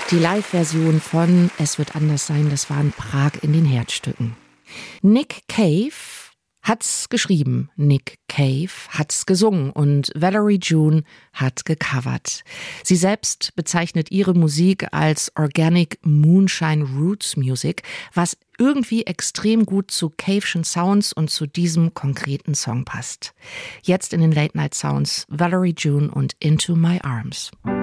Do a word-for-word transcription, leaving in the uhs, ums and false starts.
Die Live-Version von Es wird anders sein, das war in Prag in den Herzstücken. Nick Cave hat's geschrieben, Nick Cave hat's gesungen und Valerie June hat gecovert. Sie selbst bezeichnet ihre Musik als Organic Moonshine Roots Music, was irgendwie extrem gut zu Cave'schen Sounds und zu diesem konkreten Song passt. Jetzt in den Late Night Sounds Valerie June und Into My Arms.